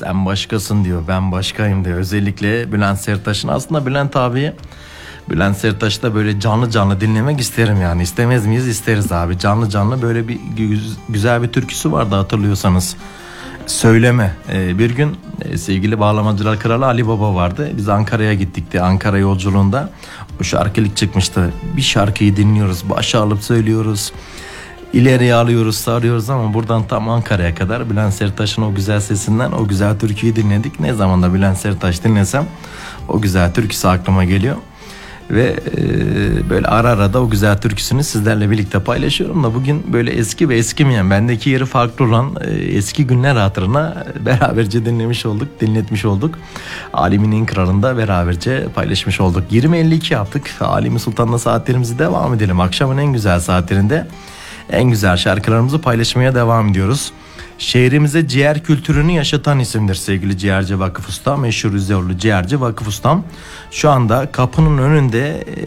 Sen başkasın diyor, ben başkayım diyor. Özellikle Bülent Serttaş'ın. Aslında Bülent Serttaş'ı da böyle canlı canlı dinlemek isterim yani. İstemez miyiz? İsteriz abi. Canlı canlı böyle bir güzel bir türküsü vardı hatırlıyorsanız. Söyleme. Bir gün sevgili bağlamacılar kralı Ali Baba vardı. Biz Ankara'ya gittik de Ankara yolculuğunda o şarkılık çıkmıştı. Bir şarkıyı dinliyoruz, başa alıp söylüyoruz. İleriye alıyoruz, sarıyoruz ama buradan tam Ankara'ya kadar Bülent Serttaş'ın o güzel sesinden o güzel türküyü dinledik. Ne zaman da Bülent Serttaş dinlesem o güzel türküsü aklıma geliyor. Ve böyle ara ara da o güzel türküsünü sizlerle birlikte paylaşıyorum da bugün böyle eski ve eskimeyen, bendeki yeri farklı olan eski günler hatırına beraberce dinletmiş olduk. Alemin Kralı'nda beraberce paylaşmış olduk. 20.52 yaptık. Alemi Sultan'la saatlerimizi devam edelim. Akşamın en güzel saatlerinde en güzel şarkılarımızı paylaşmaya devam ediyoruz. Şehrimize ciğer kültürünü yaşatan isimdir sevgili Ciğerci Vakıf Ustam. Meşhur Üzeyirli Ciğerci Vakıf Ustam. Şu anda kapının önünde